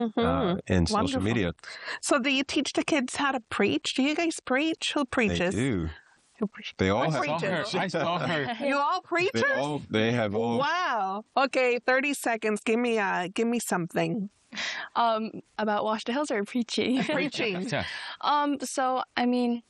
in social Wonderful. media. So do you teach the kids how to preach? Do you guys preach? Who They preaches? do. Who preaches? They all Who have. preaches? I saw her. You all preachers? They have all. Wow. Okay, 30 seconds. Give me something. About Wash the Hills or preaching? Preaching. So, I mean,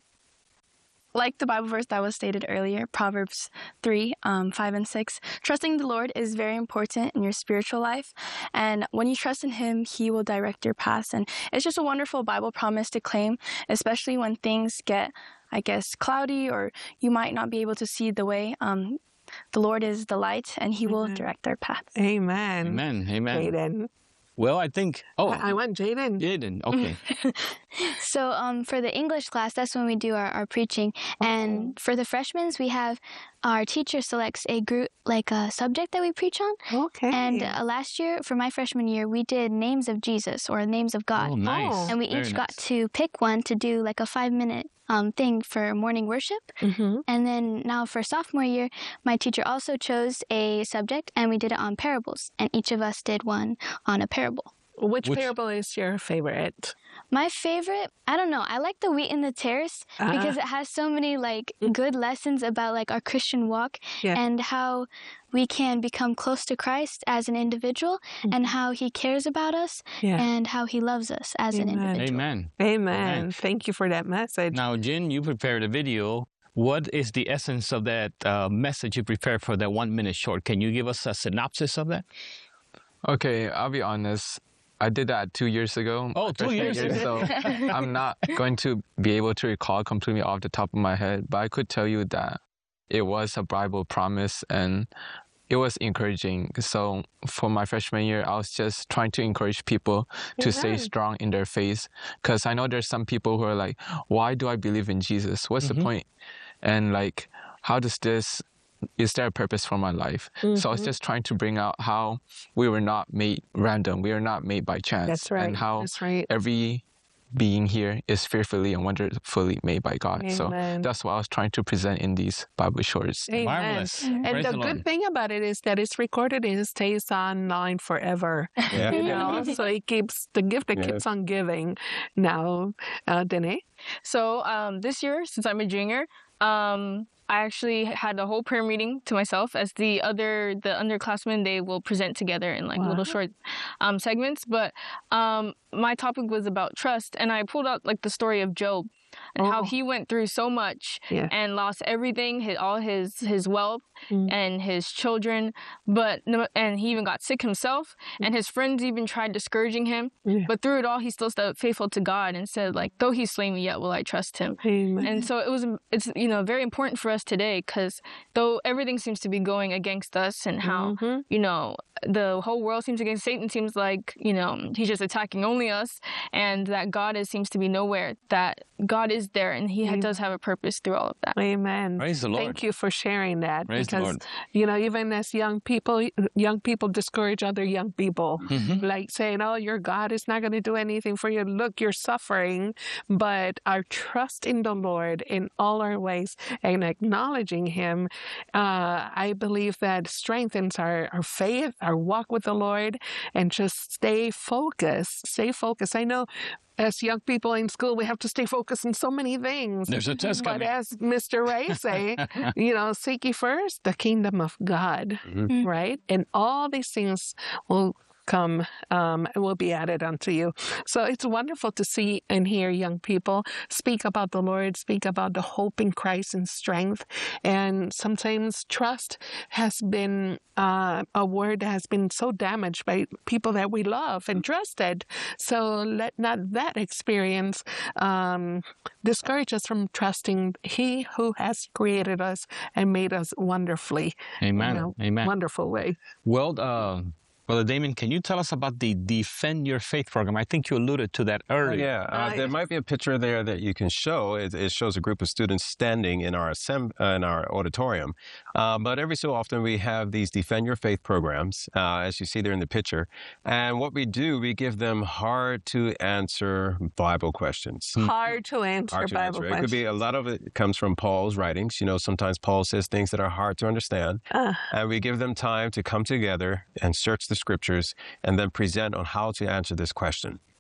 like the Bible verse that was stated earlier, Proverbs 3, 5 and 6, trusting the Lord is very important in your spiritual life. And when you trust in Him, He will direct your paths. And it's just a wonderful Bible promise to claim, especially when things get, I guess, cloudy or you might not be able to see the way. The Lord is the light and He will direct our paths. Amen. Amen. Amen. Jaden. Well, I think. Oh, I want Jaden. Jaden. Okay. So for the English class, that's when we do our preaching. And for the freshmen, we have our teacher selects a group, like a subject that we preach on. Okay. And last year, for my freshman year, we did names of Jesus or names of God. Oh, nice. And we Very each got nice. to pick one to do like a 5-minute thing for morning worship. And then now for sophomore year, my teacher also chose a subject and we did it on parables. And each of us did one on a parable. Which parable is your favorite? My favorite, I don't know. I like the wheat and the tares because it has so many like good lessons about like our Christian walk and how we can become close to Christ as an individual and how He cares about us and how He loves us as an individual. Amen. Amen. Thank you for that message. Now, Jin, you prepared a video. What is the essence of that message you prepared for that 1 minute short? Can you give us a synopsis of that? Okay, I'll be honest. I did that 2 years ago. Oh, 2 years ago. So I'm not going to be able to recall completely off the top of my head, but I could tell you that it was a Bible promise and it was encouraging. So for my freshman year, I was just trying to encourage people to stay strong in their faith. Because I know there's some people who are like, why do I believe in Jesus? What's the point? And like, is there a purpose for my life? So I was just trying to bring out how we were not made random. We are not made by chance. That's right. And how That's right. every being here is fearfully and wonderfully made by God. Amen. So that's what I was trying to present in these Bible shorts. Amen. Marvelous. And Praise the the Lord. good thing about it is that it's recorded and it stays online forever. Yeah. You know, so it keeps the gift that keeps on giving. Now, Danae? So this year, since I'm a junior, I actually had a whole prayer meeting to myself as the underclassmen, they will present together in like little short segments. But my topic was about trust, and I pulled out like the story of Job and how he went through so much and lost everything, all his wealth and his children, and he even got sick himself, and his friends even tried discouraging him. But through it all, he still stayed faithful to God and said, like, though he slay me, yet will I trust him. Amen. And so it's very important for us today, because though everything seems to be going against us and how the whole world seems against Satan, seems like he's just attacking only us, and that God seems to be nowhere, that God is there and He does have a purpose through all of that. Amen. Praise the Lord. Thank you for sharing that. Praise the because, Lord. Even as young people discourage other young people, like saying, oh, your God is not going to do anything for you. Look, you're suffering. But our trust in the Lord in all our ways and acknowledging Him, I believe that strengthens our faith, our walk with the Lord, and just stay focused. Stay focused. I know as young people in school, we have to stay focused on so many things. There's a test But coming. as Mr. Ray say, seek ye first the kingdom of God, right? And all these things will come, will be added unto you. So it's wonderful to see and hear young people speak about the Lord, speak about the hope in Christ and strength. And sometimes trust has been a word that has been so damaged by people that we love and trusted. So let not that experience discourage us from trusting He who has created us and made us wonderfully. Amen. Amen. Wonderful way. Well, Brother Damien, can you tell us about the Defend Your Faith program? I think you alluded to that earlier. There might be a picture there that you can show. It shows a group of students standing in our auditorium. But every so often we have these Defend Your Faith programs, as you see there in the picture. And what we do, we give them hard-to-answer Bible questions. Hard to answer Bible questions. It could be, a lot of it comes from Paul's writings. Sometimes Paul says things that are hard to understand. And we give them time to come together and search the scriptures and then present on how to answer this question.